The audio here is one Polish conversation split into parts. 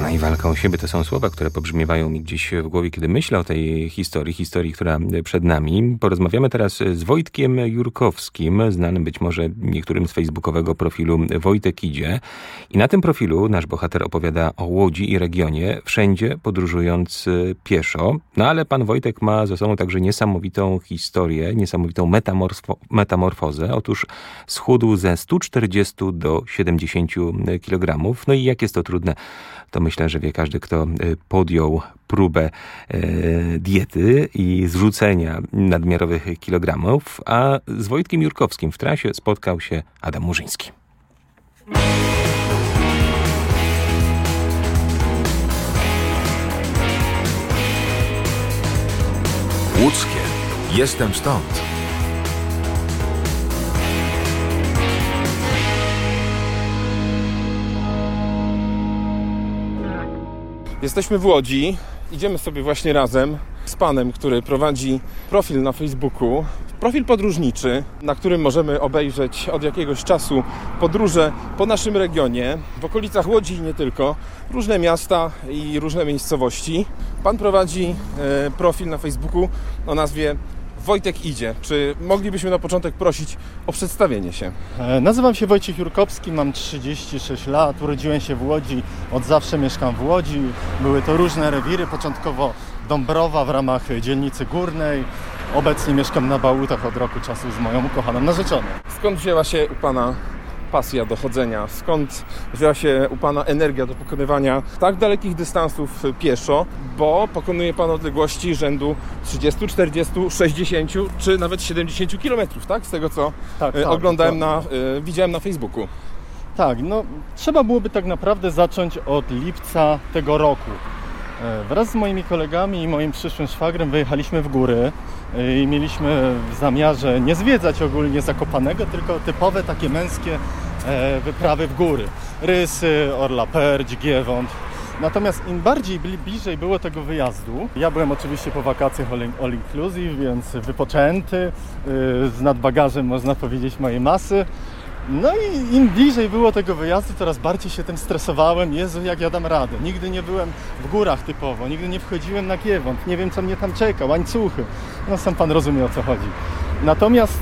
Obrona i walka o siebie to są słowa, które pobrzmiewają mi gdzieś w głowie, kiedy myślę o tej historii, która przed nami. Porozmawiamy teraz z Wojtkiem Jurkowskim, znanym być może niektórym z facebookowego profilu Wojtek Idzie. I na tym profilu nasz bohater opowiada o Łodzi i regionie, wszędzie podróżując pieszo. No ale pan Wojtek ma za sobą także niesamowitą historię, niesamowitą metamorfozę. Otóż schudł ze 140 do 70 kg. No i jak jest to trudne, to myślę, że wie każdy, kto podjął próbę diety i zrzucenia nadmiarowych kilogramów, a z Wojtkiem Jurkowskim w trasie spotkał się Adam Murzyński. Łódzkie. Jestem stąd. Jesteśmy w Łodzi, idziemy sobie właśnie razem z panem, który prowadzi profil na Facebooku, profil podróżniczy, na którym możemy obejrzeć od jakiegoś czasu podróże po naszym regionie, w okolicach Łodzi i nie tylko, różne miasta i różne miejscowości. Pan prowadzi profil na Facebooku o nazwie Wojtek Idzie. Czy moglibyśmy na początek prosić o przedstawienie się? Nazywam się Wojciech Jurkowski, mam 36 lat, urodziłem się w Łodzi, od zawsze mieszkam w Łodzi. Były to różne rewiry, początkowo Dąbrowa w ramach dzielnicy górnej. Obecnie mieszkam na Bałutach od roku czasu z moją ukochaną narzeczoną. Skąd wzięła się u pana pasja do chodzenia? Skąd wzięła się u pana energia do pokonywania tak dalekich dystansów pieszo, bo pokonuje pan odległości rzędu 30, 40, 60 czy nawet 70 km, tak? Z tego co oglądałem, widziałem na Facebooku. Tak, no trzeba byłoby tak naprawdę zacząć od lipca tego roku. Wraz z moimi kolegami i moim przyszłym szwagrem wyjechaliśmy w góry i mieliśmy w zamiarze nie zwiedzać ogólnie Zakopanego, tylko typowe takie męskie wyprawy w góry. Rysy, Orla Perdź, Giewont. Natomiast im bardziej bliżej było tego wyjazdu, ja byłem oczywiście po wakacjach all inclusive, więc wypoczęty, z nadbagażem można powiedzieć mojej masy. No i im bliżej było tego wyjazdu, coraz bardziej się tym stresowałem. Jezu, jak ja dam radę. Nigdy nie byłem w górach typowo, nigdy nie wchodziłem na Giewont, nie wiem co mnie tam czeka, łańcuchy. No sam pan rozumie, o co chodzi. Natomiast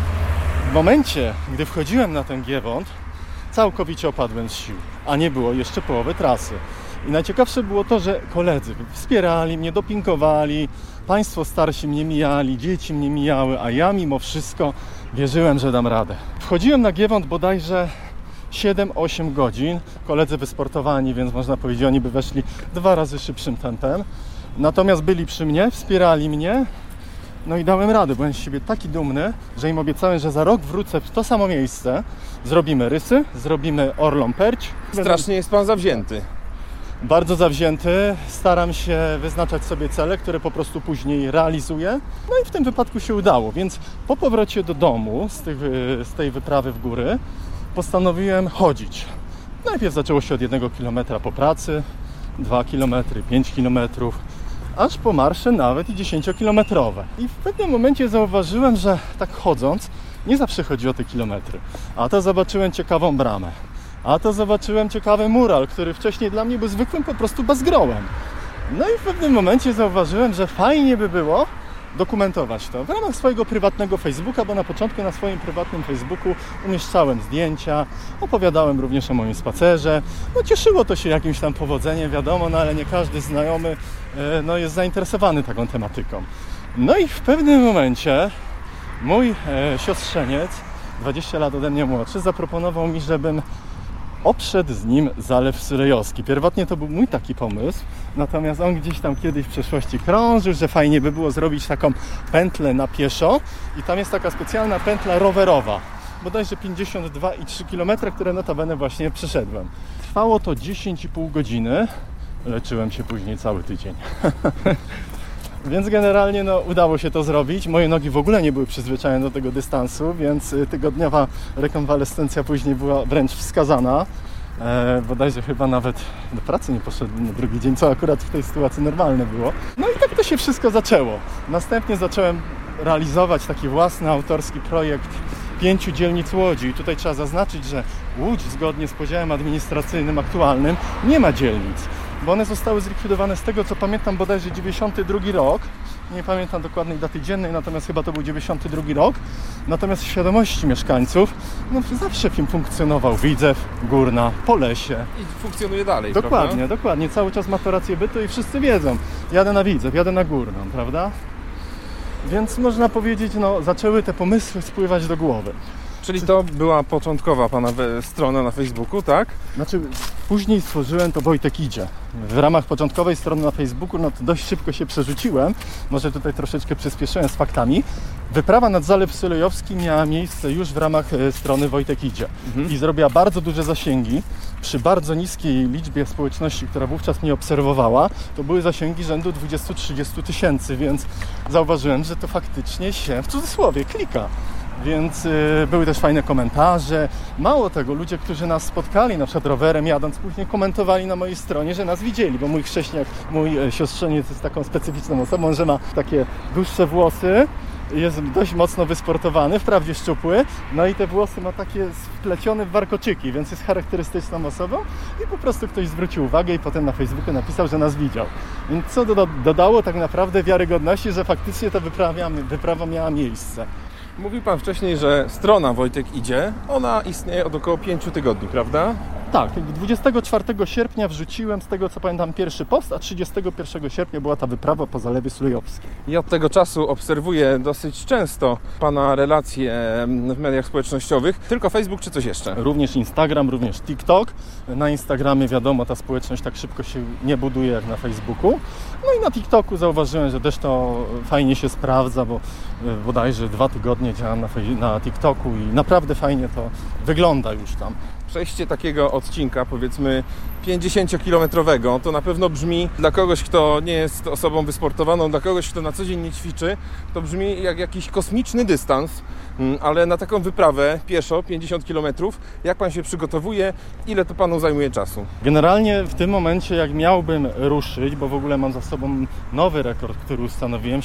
w momencie, gdy wchodziłem na ten Giewont, całkowicie opadłem z sił, a nie było jeszcze połowy trasy. I najciekawsze było to, że koledzy wspierali mnie, dopingowali, państwo starsi mnie mijali, dzieci mnie mijały, a ja mimo wszystko wierzyłem, że dam radę. Wchodziłem na Giewont bodajże 7-8 godzin. Koledzy wysportowani, więc można powiedzieć, oni by weszli 2 razy szybszym tempem. Natomiast byli przy mnie, wspierali mnie. No i dałem radę, byłem z siebie taki dumny, że im obiecałem, że za rok wrócę w to samo miejsce. Zrobimy Rysy, zrobimy Orlą Perdź. Strasznie jest pan zawzięty. Bardzo zawzięty, staram się wyznaczać sobie cele, które po prostu później realizuję. No i w tym wypadku się udało, więc po powrocie do domu z tej wyprawy w góry postanowiłem chodzić. Najpierw zaczęło się od 1 km po pracy, 2 km, 5 km, aż po marsze nawet i 10-kilometrowe. I w pewnym momencie zauważyłem, że tak chodząc nie zawsze chodzi o te kilometry. A to zobaczyłem ciekawą bramę. A to zobaczyłem ciekawy mural, który wcześniej dla mnie był zwykłym po prostu bazgrołem. No i w pewnym momencie zauważyłem, że fajnie by było dokumentować to w ramach swojego prywatnego Facebooka, bo na początku na swoim prywatnym Facebooku umieszczałem zdjęcia, opowiadałem również o moim spacerze. No cieszyło to się jakimś tam powodzeniem, wiadomo, no ale nie każdy znajomy jest zainteresowany taką tematyką. No i w pewnym momencie mój siostrzeniec, 20 lat ode mnie młodszy, zaproponował mi, żebym obszedł z nim Zalew Surejowski. Pierwotnie to był mój taki pomysł, natomiast on gdzieś tam kiedyś w przeszłości krążył, że fajnie by było zrobić taką pętlę na pieszo i tam jest taka specjalna pętla rowerowa, bodajże 52,3 km, które notabene właśnie przeszedłem. Trwało to 10,5 godziny, leczyłem się później cały tydzień. Więc generalnie udało się to zrobić. Moje nogi w ogóle nie były przyzwyczajone do tego dystansu, więc tygodniowa rekonwalescencja później była wręcz wskazana. Bodajże chyba nawet do pracy nie poszedłem na drugi dzień, co akurat w tej sytuacji normalne było. No i tak to się wszystko zaczęło. Następnie zacząłem realizować taki własny autorski projekt 5 dzielnic Łodzi. I tutaj trzeba zaznaczyć, że Łódź zgodnie z podziałem administracyjnym aktualnym nie ma dzielnic. bo one zostały zlikwidowane z tego, co pamiętam, bodajże 92 rok. Nie pamiętam dokładnej daty dziennej, natomiast chyba to był 92 rok. Natomiast w świadomości mieszkańców zawsze film funkcjonował. Widzew, Górna, Polesie. I funkcjonuje dalej, Dokładnie, prawda? dokładnie. Cały czas ma to rację bytu i wszyscy wiedzą. Jadę na Widzew, jadę na Górną, prawda? Więc można powiedzieć, zaczęły te pomysły spływać do głowy. Czyli to była początkowa pana strona na Facebooku, tak? Znaczy, później stworzyłem to Wojtek Idzie. W ramach początkowej strony na Facebooku, to dość szybko się przerzuciłem. Może tutaj troszeczkę przyspieszyłem z faktami. Wyprawa nad Zalew Sulejowski miała miejsce już w ramach strony Wojtek Idzie. I zrobiła bardzo duże zasięgi. Przy bardzo niskiej liczbie społeczności, która wówczas mnie obserwowała, to były zasięgi rzędu 20-30 tysięcy, więc zauważyłem, że to faktycznie się, w cudzysłowie, klika. Więc były też fajne komentarze. Mało tego, ludzie, którzy nas spotkali, na przykład rowerem jadąc, później komentowali na mojej stronie, że nas widzieli, bo mój chrześniak, mój siostrzeniec jest taką specyficzną osobą, że ma takie dłuższe włosy, jest dość mocno wysportowany, wprawdzie szczupły, i te włosy ma takie wplecione w warkoczyki, więc jest charakterystyczną osobą i po prostu ktoś zwrócił uwagę i potem na Facebooku napisał, że nas widział. Więc co dodało tak naprawdę wiarygodności, że faktycznie ta wyprawa miała miejsce. Mówił pan wcześniej, że strona Wojtek Idzie, ona istnieje od około 5 tygodni, prawda? Tak, 24 sierpnia wrzuciłem, z tego co pamiętam, pierwszy post, a 31 sierpnia była ta wyprawa po Zalewie Sulejowskim. I od tego czasu obserwuję dosyć często pana relacje w mediach społecznościowych. Tylko Facebook czy coś jeszcze? Również Instagram, również TikTok. Na Instagramie wiadomo, ta społeczność tak szybko się nie buduje jak na Facebooku. I na TikToku zauważyłem, że też to fajnie się sprawdza, bo bodajże 2 tygodnie działam na TikToku i naprawdę fajnie to wygląda już tam. Przejście takiego odcinka, powiedzmy 50-kilometrowego, to na pewno brzmi dla kogoś, kto nie jest osobą wysportowaną, dla kogoś, kto na co dzień nie ćwiczy, to brzmi jak jakiś kosmiczny dystans, ale na taką wyprawę pieszo, 50 km, jak pan się przygotowuje, ile to panu zajmuje czasu? Generalnie w tym momencie, jak miałbym ruszyć, bo w ogóle mam za sobą nowy rekord, który ustanowiłem,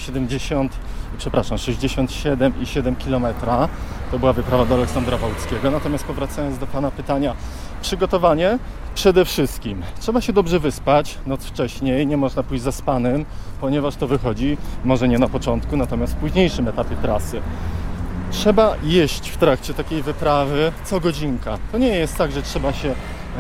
67,7 km, to była wyprawa do Aleksandra Wałckiego. Natomiast powracając do pana pytania, przygotowanie przede wszystkim. Trzeba się dobrze wyspać noc wcześniej, nie można pójść zaspanym, ponieważ to wychodzi może nie na początku, natomiast w późniejszym etapie trasy. Trzeba jeść w trakcie takiej wyprawy co godzinka. To nie jest tak, że trzeba się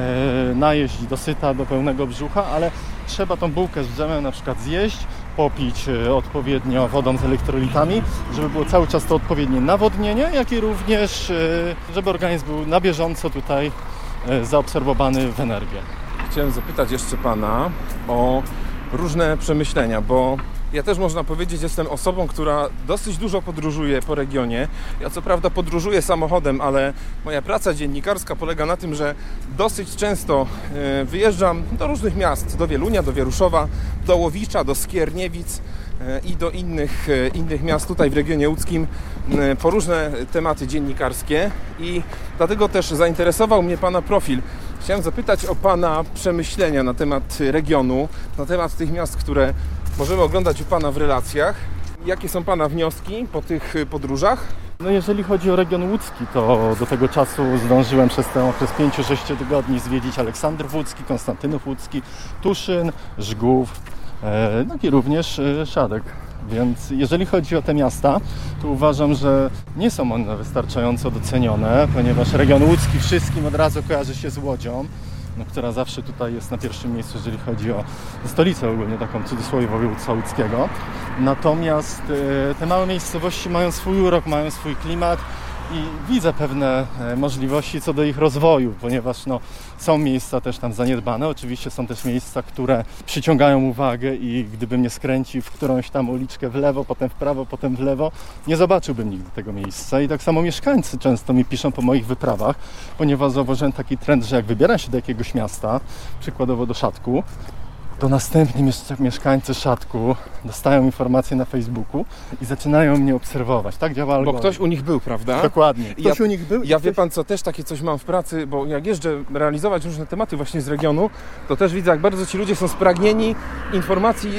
najeść dosyta, do pełnego brzucha, ale trzeba tą bułkę z dżemem na przykład zjeść, popić odpowiednio wodą z elektrolitami, żeby było cały czas to odpowiednie nawodnienie, jak i również, żeby organizm był na bieżąco tutaj zaobserwowany w energię. Chciałem zapytać jeszcze pana o różne przemyślenia, bo ja też, można powiedzieć, jestem osobą, która dosyć dużo podróżuje po regionie. Ja co prawda podróżuję samochodem, ale moja praca dziennikarska polega na tym, że dosyć często wyjeżdżam do różnych miast, do Wielunia, do Wieruszowa, do Łowicza, do Skierniewic i do innych miast tutaj w regionie łódzkim po różne tematy dziennikarskie i dlatego też zainteresował mnie pana profil. Chciałem zapytać o pana przemyślenia na temat regionu, na temat tych miast, które możemy oglądać u pana w relacjach. Jakie są pana wnioski po tych podróżach? Jeżeli chodzi o region łódzki, to do tego czasu zdążyłem przez 5-6 tygodni zwiedzić Aleksandr Łódzki, Konstantynów Łódzki, Tuszyn, Żgów, jak i również Szadek. Więc jeżeli chodzi o te miasta, to uważam, że nie są one wystarczająco docenione, ponieważ region łódzki wszystkim od razu kojarzy się z Łodzią, która zawsze tutaj jest na pierwszym miejscu, jeżeli chodzi o stolicę ogólnie, taką w cudzysłowie województwa łódzkiego. Natomiast te małe miejscowości mają swój urok, mają swój klimat i widzę pewne możliwości co do ich rozwoju, ponieważ są miejsca też tam zaniedbane. Oczywiście są też miejsca, które przyciągają uwagę i gdybym nie skręcił w którąś tam uliczkę w lewo, potem w prawo, potem w lewo, nie zobaczyłbym nigdy tego miejsca. I tak samo mieszkańcy często mi piszą po moich wyprawach, ponieważ zauważyłem taki trend, że jak wybieram się do jakiegoś miasta, przykładowo do Szatku, to następni mieszkańcy Szatku dostają informacje na Facebooku i zaczynają mnie obserwować. Tak działa algorytm. Bo ktoś u nich był, prawda? Dokładnie. Ktoś u nich był. Ja wie pan co, też takie coś mam w pracy, bo jak jeżdżę realizować różne tematy właśnie z regionu, to też widzę, jak bardzo ci ludzie są spragnieni informacji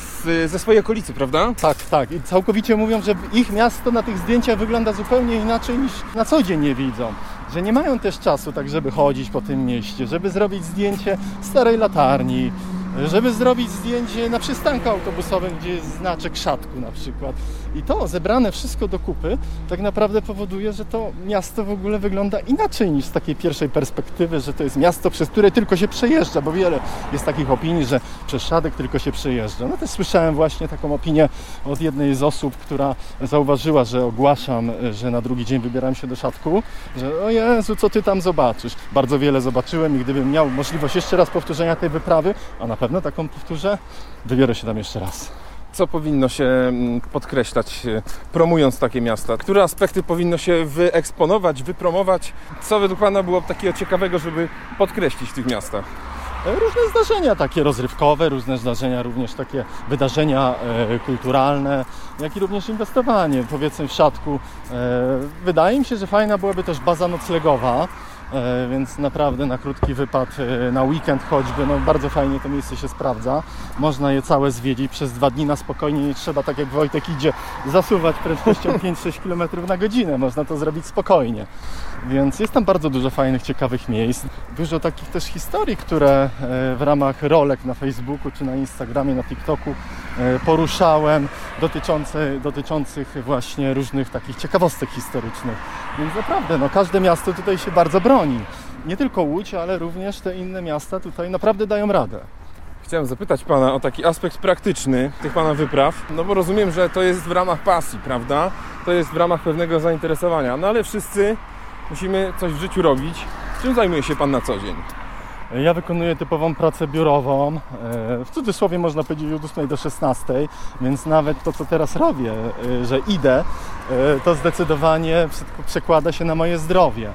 ze swojej okolicy, prawda? Tak. I całkowicie mówią, że ich miasto na tych zdjęciach wygląda zupełnie inaczej niż na co dzień je widzą. Że nie mają też czasu tak, żeby chodzić po tym mieście, żeby zrobić zdjęcie starej latarni, żeby zrobić zdjęcie na przystanku autobusowym, gdzie jest znaczek Szatku na przykład. I to zebrane wszystko do kupy tak naprawdę powoduje, że to miasto w ogóle wygląda inaczej niż z takiej pierwszej perspektywy, że to jest miasto, przez które tylko się przejeżdża, bo wiele jest takich opinii, że przez Szadek tylko się przejeżdża. No też słyszałem właśnie taką opinię od jednej z osób, która zauważyła, że ogłaszam, że na drugi dzień wybieram się do Szatku, że o Jezu, co ty tam zobaczysz? Bardzo wiele zobaczyłem i gdybym miał możliwość jeszcze raz powtórzenia tej wyprawy, a na pewno taką powtórzę, wybiorę się tam jeszcze raz. Co powinno się podkreślać, promując takie miasta? Które aspekty powinno się wyeksponować, wypromować? Co według Pana było takiego ciekawego, żeby podkreślić w tych miastach? Różne zdarzenia takie rozrywkowe, różne zdarzenia, również takie wydarzenia kulturalne, jak i również inwestowanie. Powiedzmy w Szatku, wydaje mi się, że fajna byłaby też baza noclegowa, więc naprawdę na krótki wypad, na weekend choćby, no bardzo fajnie to miejsce się sprawdza. Można je całe zwiedzić przez 2 dni na spokojnie, nie trzeba, tak jak Wojtek idzie, zasuwać prędkością 5-6 km na godzinę. Można to zrobić spokojnie. Więc jest tam bardzo dużo fajnych, ciekawych miejsc. Dużo takich też historii, które w ramach rolek na Facebooku, czy na Instagramie, na TikToku poruszałem, dotyczących właśnie różnych takich ciekawostek historycznych. Więc naprawdę, no, każde miasto tutaj się bardzo broni. Nie tylko Łódź, ale również te inne miasta tutaj naprawdę dają radę. Chciałem zapytać Pana o taki aspekt praktyczny tych Pana wypraw, no bo rozumiem, że to jest w ramach pasji, prawda? To jest w ramach pewnego zainteresowania, no ale wszyscy musimy coś w życiu robić. Czym zajmuje się Pan na co dzień? Ja wykonuję typową pracę biurową, w cudzysłowie można powiedzieć od 8 do 16, więc nawet to, co teraz robię, że idę, to zdecydowanie przekłada się na moje zdrowie.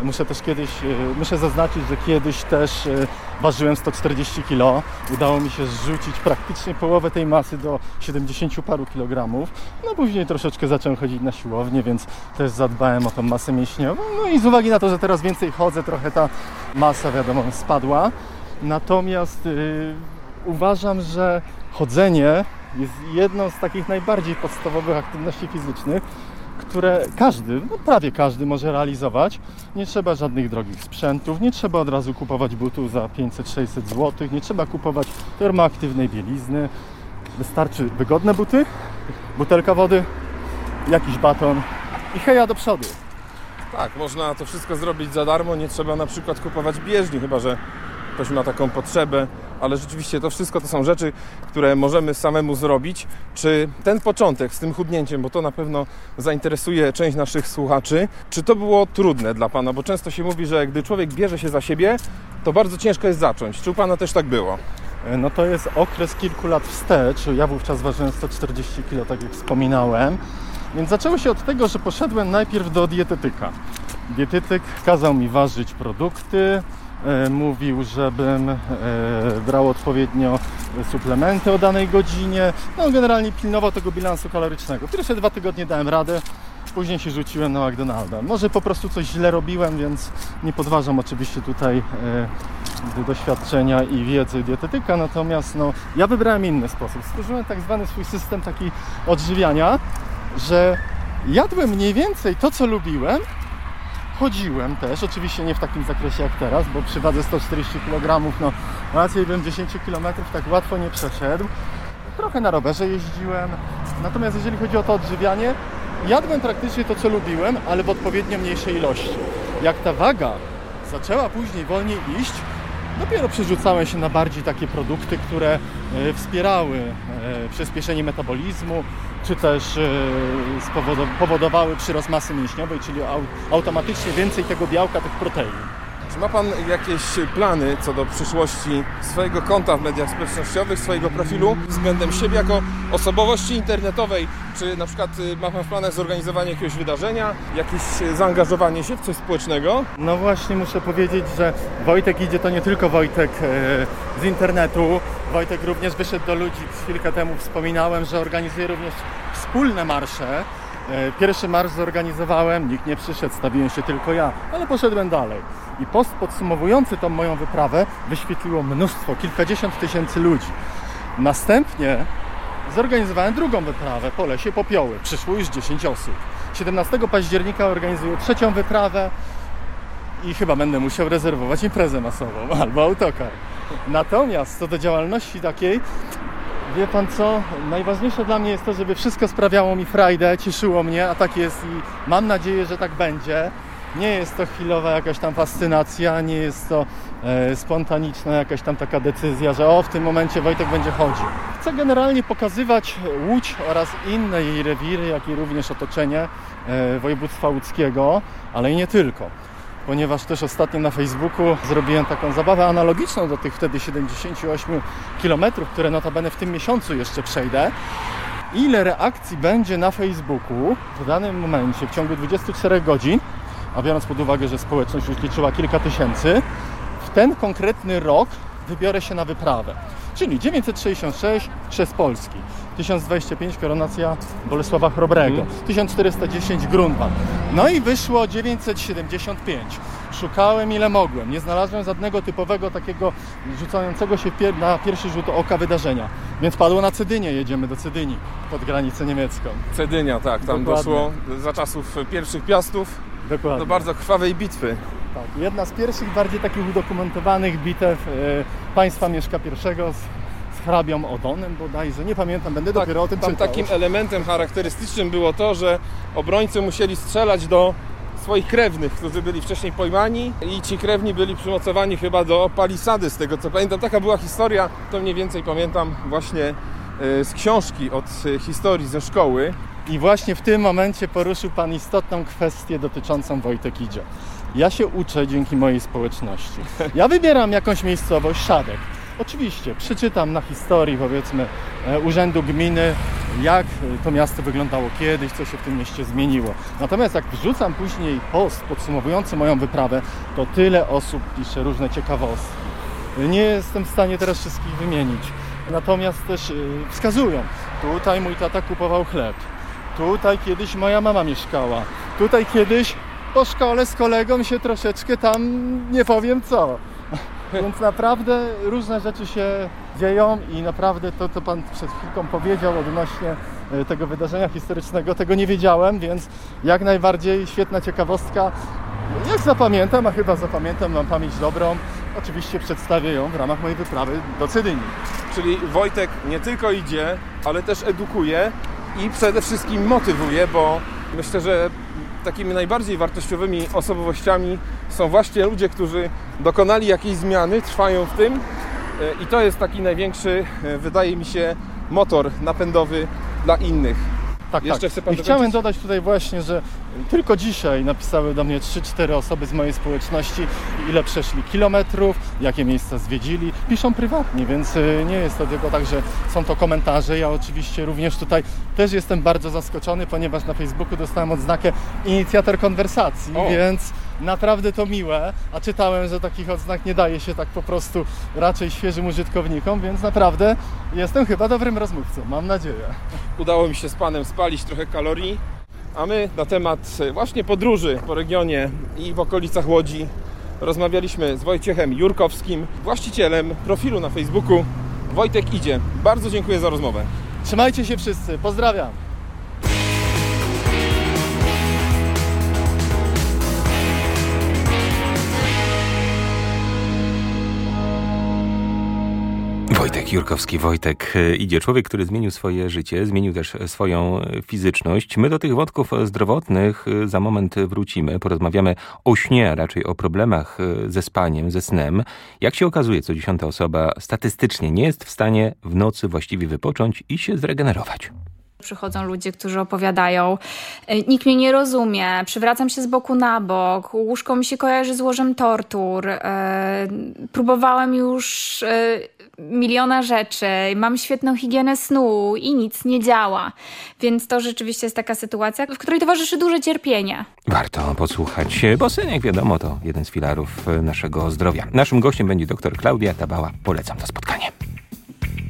Muszę zaznaczyć, że kiedyś też ważyłem 140 kg. Udało mi się zrzucić praktycznie połowę tej masy do 70 paru kilogramów. No później troszeczkę zacząłem chodzić na siłownię, więc też zadbałem o tą masę mięśniową. No i z uwagi na to, że teraz więcej chodzę, trochę ta masa, wiadomo, spadła. Natomiast uważam, że chodzenie jest jedną z takich najbardziej podstawowych aktywności fizycznych, które prawie każdy może realizować. Nie trzeba żadnych drogich sprzętów, nie trzeba od razu kupować butów za 500-600 zł, nie trzeba kupować termoaktywnej bielizny. Wystarczy wygodne buty, butelka wody, jakiś baton i heja do przodu. Tak, można to wszystko zrobić za darmo, nie trzeba na przykład kupować bieżni, chyba że ktoś ma taką potrzebę, ale rzeczywiście to wszystko to są rzeczy, które możemy samemu zrobić. Czy ten początek z tym chudnięciem, bo to na pewno zainteresuje część naszych słuchaczy, czy to było trudne dla Pana? Bo często się mówi, że gdy człowiek bierze się za siebie, to bardzo ciężko jest zacząć. Czy u Pana też tak było? No to jest okres kilku lat wstecz. Ja wówczas ważyłem 140 kg, tak jak wspominałem. Więc zaczęło się od tego, że poszedłem najpierw do dietetyka. Dietetyk kazał mi ważyć produkty, mówił, żebym brał odpowiednio suplementy o danej godzinie. No generalnie pilnował tego bilansu kalorycznego. Pierwsze 2 tygodnie dałem radę, później się rzuciłem na McDonalda. Może po prostu coś źle robiłem, więc nie podważam oczywiście tutaj doświadczenia i wiedzy dietetyka, natomiast ja wybrałem inny sposób. Stworzyłem tak zwany swój system taki odżywiania, że jadłem mniej więcej to, co lubiłem. Chodziłem też, oczywiście nie w takim zakresie jak teraz, bo przy wadze 140 kg, raczej bym 10 km tak łatwo nie przeszedł. Trochę na rowerze jeździłem. Natomiast jeżeli chodzi o to odżywianie, jadłem praktycznie to, co lubiłem, ale w odpowiednio mniejszej ilości. Jak ta waga zaczęła później wolniej iść, dopiero przerzucałem się na bardziej takie produkty, które wspierały przyspieszenie metabolizmu, czy też powodowały przyrost masy mięśniowej, czyli automatycznie więcej tego białka, tych protein. Czy ma Pan jakieś plany co do przyszłości swojego konta w mediach społecznościowych, swojego profilu względem siebie jako osobowości internetowej? Czy na przykład ma Pan w planach zorganizowanie jakiegoś wydarzenia, jakieś zaangażowanie się w coś społecznego? No właśnie muszę powiedzieć, że Wojtek idzie to nie tylko Wojtek z internetu. Wojtek również wyszedł do ludzi. Chwilkę temu wspominałem, że organizuje również wspólne marsze. Pierwszy marsz zorganizowałem, nikt nie przyszedł, stawiłem się tylko ja, ale poszedłem dalej. I post podsumowujący tą moją wyprawę wyświetliło mnóstwo, kilkadziesiąt tysięcy ludzi. Następnie zorganizowałem drugą wyprawę po Lesie Popioły. Przyszło już 10 osób. 17 października organizuję trzecią wyprawę i chyba będę musiał rezerwować imprezę masową albo autokar. Natomiast co do działalności takiej, wie pan co, najważniejsze dla mnie jest to, żeby wszystko sprawiało mi frajdę, cieszyło mnie, a tak jest i mam nadzieję, że tak będzie. Nie jest to chwilowa jakaś tam fascynacja, nie jest to spontaniczna jakaś tam taka decyzja, że w tym momencie Wojtek będzie chodził. Chcę generalnie pokazywać Łódź oraz inne jej rewiry, jak i również otoczenie województwa łódzkiego, ale i nie tylko. Ponieważ też ostatnio na Facebooku zrobiłem taką zabawę analogiczną do tych wtedy 78 km, które notabene w tym miesiącu jeszcze przejdę. Ile reakcji będzie na Facebooku w danym momencie, w ciągu 24 godzin, a biorąc pod uwagę, że społeczność już liczyła kilka tysięcy, w ten konkretny rok wybiorę się na wyprawę. Czyli 966 Chrzest Polski, 1025 Koronacja Bolesława Chrobrego, 1410 Grunwald. No i wyszło 975. Szukałem ile mogłem. Nie znalazłem żadnego typowego takiego rzucającego się na pierwszy rzut oka wydarzenia. Więc padło na Cedynię. Jedziemy do Cedynii pod granicę niemiecką. Cedynia, tak. Tam Dokładnie. doszło za czasów pierwszych Piastów Dokładnie. do bardzo krwawej bitwy. Tak, jedna z pierwszych, bardziej takich udokumentowanych bitew państwa Mieszka I z hrabią Odonem bodajże, nie pamiętam, będę dopiero o tym tam czytał. takim elementem charakterystycznym było to, że obrońcy musieli strzelać do swoich krewnych, którzy byli wcześniej pojmani i ci krewni byli przymocowani chyba do palisady, z tego co pamiętam. Taka była historia, to mniej więcej pamiętam właśnie z książki od historii ze szkoły. I właśnie w tym momencie poruszył Pan istotną kwestię dotyczącą Wojtek Idzie. Ja się uczę dzięki mojej społeczności. Ja wybieram jakąś miejscowość, Szadek. Oczywiście przeczytam na historii, powiedzmy, urzędu gminy, jak to miasto wyglądało kiedyś, co się w tym mieście zmieniło. Natomiast jak wrzucam później post podsumowujący moją wyprawę, to tyle osób pisze różne ciekawostki. Nie jestem w stanie teraz wszystkich wymienić. Natomiast też wskazują, tutaj mój tata kupował chleb, tutaj kiedyś moja mama mieszkała, tutaj kiedyś po szkole z kolegą się troszeczkę tam nie powiem co. Więc naprawdę różne rzeczy się dzieją i naprawdę to, co Pan przed chwilką powiedział odnośnie tego wydarzenia historycznego, tego nie wiedziałem, więc jak najbardziej świetna ciekawostka. Jak zapamiętam, a chyba zapamiętam, mam pamięć dobrą, oczywiście przedstawię ją w ramach mojej wyprawy do Cedynii. Czyli Wojtek nie tylko idzie, ale też edukuje i przede wszystkim motywuje, bo myślę, że takimi najbardziej wartościowymi osobowościami są właśnie ludzie, którzy dokonali jakiejś zmiany, trwają w tym i to jest taki największy, wydaje mi się, motor napędowy dla innych. Tak, Jeszcze chce pan I chciałem dokończyć? dodać tutaj właśnie, że tylko dzisiaj napisały do mnie 3-4 osoby z mojej społeczności, ile przeszli kilometrów, jakie miejsca zwiedzili. Piszą prywatnie, więc nie jest to tylko tak, że są to komentarze. Ja oczywiście również tutaj też jestem bardzo zaskoczony, ponieważ na Facebooku dostałem odznakę inicjator konwersacji, więc naprawdę to miłe, a czytałem, że takich odznak nie daje się tak po prostu raczej świeżym użytkownikom, więc naprawdę jestem chyba dobrym rozmówcą, mam nadzieję. Udało mi się z Panem spalić trochę kalorii, a my na temat właśnie podróży po regionie i w okolicach Łodzi rozmawialiśmy z Wojciechem Jurkowskim, właścicielem profilu na Facebooku Wojtek Idzie. Bardzo dziękuję za rozmowę. Trzymajcie się wszyscy, pozdrawiam! Wojtek Jurkowski. Wojtek idzie. Człowiek, który zmienił swoje życie, zmienił też swoją fizyczność. My do tych wątków zdrowotnych za moment wrócimy. Porozmawiamy o śnie, a raczej o problemach ze spaniem, ze snem. Jak się okazuje, co 10. osoba statystycznie nie jest w stanie w nocy właściwie wypocząć i się zregenerować. Przychodzą ludzie, którzy opowiadają, nikt mnie nie rozumie, przywracam się z boku na bok, łóżko mi się kojarzy z łożem tortur, próbowałem już miliona rzeczy, mam świetną higienę snu i nic nie działa. Więc to rzeczywiście jest taka sytuacja, w której towarzyszy duże cierpienie. Warto posłuchać, bo sen, jak wiadomo, to jeden z filarów naszego zdrowia. Naszym gościem będzie dr Klaudia Tabała. Polecam to spotkanie.